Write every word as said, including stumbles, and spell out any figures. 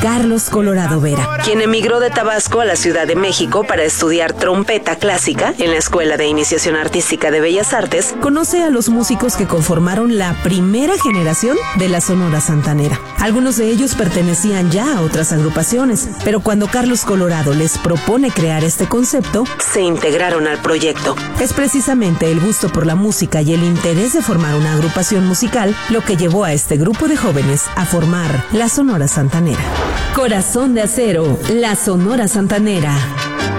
Carlos Colorado Vera, quien emigró de Tabasco a la Ciudad de México para estudiar trompeta clásica en la Escuela de Iniciación Artística de Bellas Artes. Conoce a los músicos que conformaron la primera generación de la Sonora Santanera. Algunos de ellos pertenecían ya a otras agrupaciones, pero cuando Carlos Colorado les propone crear este concepto, se integraron al proyecto. Es precisamente el gusto por la música y el interés de formar una agrupación musical lo que llevó a este grupo de jóvenes a formar la Sonora Santanera. Corazón de Acero, la Sonora Santanera.